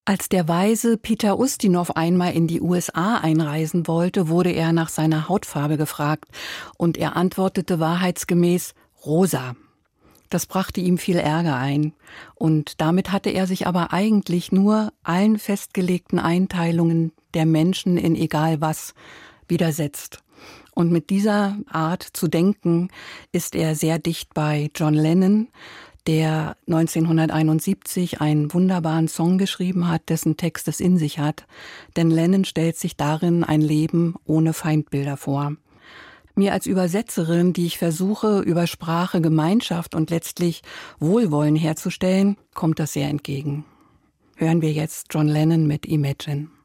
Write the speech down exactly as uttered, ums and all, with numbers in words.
Als der Weise Peter Ustinov einmal in die U S A einreisen wollte, wurde er nach seiner Hautfarbe gefragt und er antwortete wahrheitsgemäß rosa. Das brachte ihm viel Ärger ein und damit hatte er sich aber eigentlich nur allen festgelegten Einteilungen der Menschen in egal was widersetzt. Und mit dieser Art zu denken ist er sehr dicht bei John Lennon, der neunzehnhunderteinundsiebzig einen wunderbaren Song geschrieben hat, dessen Text es in sich hat. Denn Lennon stellt sich darin ein Leben ohne Feindbilder vor. Mir als Übersetzerin, die ich versuche, über Sprache Gemeinschaft und letztlich Wohlwollen herzustellen, kommt das sehr entgegen. Hören wir jetzt John Lennon mit Imagine.